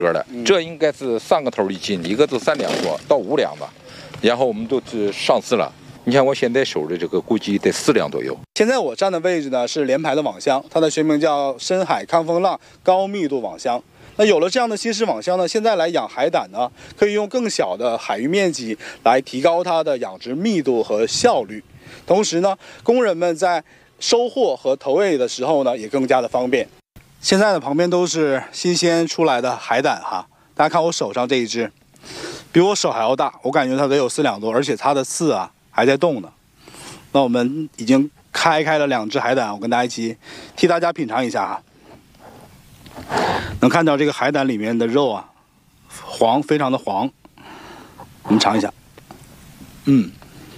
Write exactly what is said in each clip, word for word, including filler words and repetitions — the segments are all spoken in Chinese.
的，这应该是三个头一斤，一个是三两多到五两吧，然后我们都是上市了。你看我现在收的这个估计得四两左右。 现在我站的位置呢是联排的网箱，它的学名叫深海抗风浪高密度网箱。那有了这样的新式网箱呢，现在来养海胆呢，可以用更小的海域面积来提高它的养殖密度和效率。同时呢，工人们在收获和投喂的时候呢，也更加的方便。现在的旁边都是新鲜出来的海胆哈，大家看我手上这一只，比我手还要大，我感觉它得有四两多，而且它的刺啊还在动呢。那我们已经开开了两只海胆，我跟大家一起替大家品尝一下哈。能看到这个海胆里面的肉啊，黄，非常的黄。我们尝一下，嗯，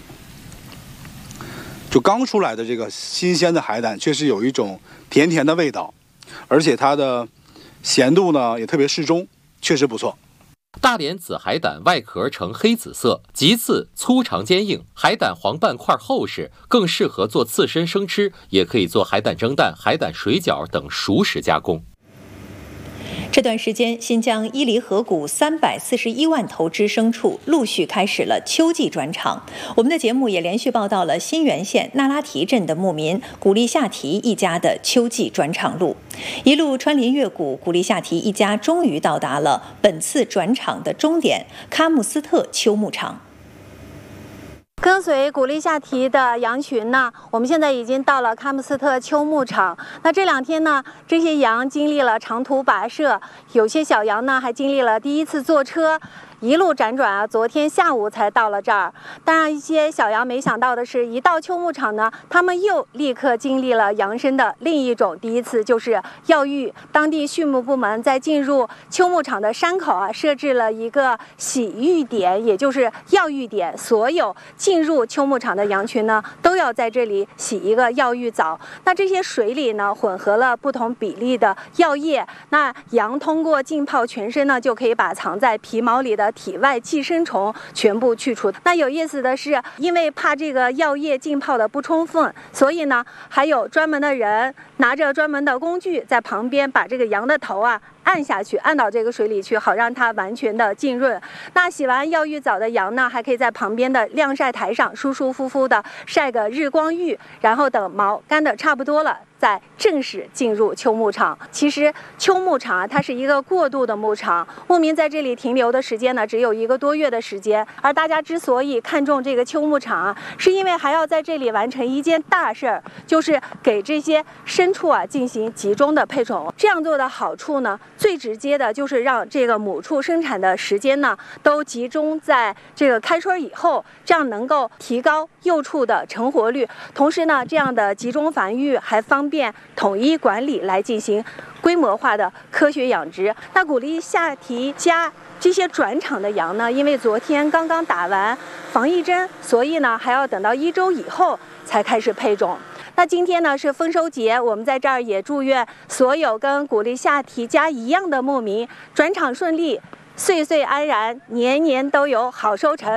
就刚出来的这个新鲜的海胆，确实有一种甜甜的味道，而且它的咸度呢也特别适中，确实不错。 大连紫海胆外壳呈黑紫色，棘刺粗长坚硬，海胆黄瓣块厚实，更适合做刺身生吃，也可以做海胆蒸蛋、海胆水饺等熟食加工。 这段时间，新疆伊犁河谷三百四十一万头只牲畜陆续开始了秋季转场。我们的节目也连续报道了新源县那拉提镇的牧民古力夏提一家的秋季转场路。一路穿林越谷，古力夏提一家终于到达了本次转场的终点——喀木斯特秋牧场。 跟随古力夏提的羊群呢，我们现在已经到了喀木斯特秋牧场。那这两天呢，这些羊经历了长途跋涉，有些小羊呢还经历了第一次坐车。一路辗转啊，昨天下午才到了这儿。当然，一些小羊没想到的是，一到秋牧场呢，他们又立刻经历了羊生的另一种第一次，就是药浴。当地畜牧部门在进入秋牧场的山口啊，设置了一个洗浴点，也就是药浴点。所有进入秋牧场的羊群呢，都要在这里洗一个药浴澡。那这些水里呢，混合了不同比例的药液。那羊通过浸泡全身呢，就可以把藏在皮毛里的体外寄生虫全部去除。那有意思的是，因为怕这个药液浸泡的不充分，所以呢，还有专门的人拿着专门的工具在旁边把这个羊的头啊按下去，按到这个水里去，好让它完全的浸润。那洗完药浴澡的羊呢，还可以在旁边的晾晒台上舒舒服服的晒个日光浴，然后等毛干的差不多了，再正式进入秋牧场。其实秋牧场啊，它是一个过渡的牧场，牧民在这里停留的时间呢，只有一个多月的时间。而大家之所以看重这个秋牧场啊，是因为还要在这里完成一件大事儿，就是给这些牲畜啊进行集中的配种。这样做的好处呢，最直接的就是让这个母畜生产的时间呢，都集中在这个开春以后，这样能够提高幼畜的成活率。同时呢，这样的集中繁育还方便统一管理，来进行规模化的科学养殖。那古力夏提家这些转场的羊呢，因为昨天刚刚打完防疫针，所以呢还要等到一周以后才开始配种。那今天呢是丰收节，我们在这儿也祝愿所有跟古力夏提家一样的牧民转场顺利，岁岁安然，年年都有好收成。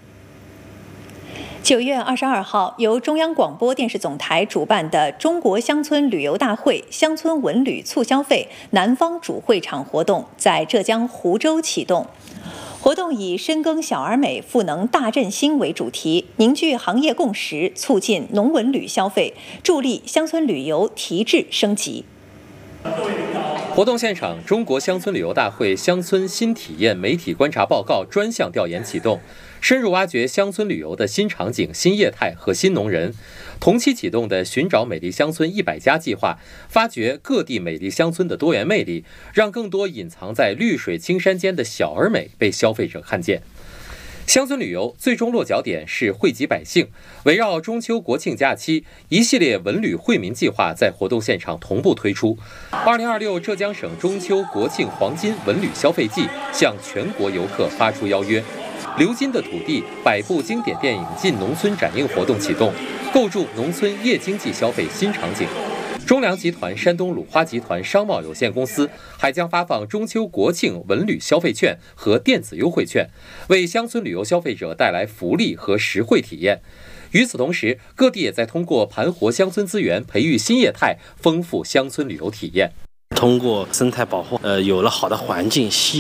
九月二十二号，由中央广播电视总台主办的中国乡村旅游大会乡村文旅促消费南方主会场活动在浙江湖州启动。活动以深耕小而美、赋能大振兴为主题，凝聚行业共识，促进农文旅消费，助力乡村旅游提质升级。 活动现场，中国乡村旅游大会乡村新体验媒体观察报告专项调研启动，深入挖掘乡村旅游的新场景、新业态和新农人。同期启动的寻找美丽乡村一百家计划，发掘各地美丽乡村的多元魅力，让更多隐藏在绿水青山间的小而美被消费者看见。乡村旅游最终落脚点是惠及百姓，围绕中秋国庆假期，一系列文旅惠民计划在活动现场同步推出。二零二六浙江省中秋国庆黄金文旅消费季向全国游客发出邀约。流金的土地百部经典电影进农村展映活动启动，构筑农村夜经济消费新场景。中粮集团山东鲁花集团商贸有限公司还将发放中秋国庆文旅消费券和电子优惠券，为乡村旅游消费者带来福利和实惠体验。与此同时，各地也在通过盘活乡村资源，培育新业态，丰富乡村旅游体验。 通过生态保护，呃，有了好的环境，吸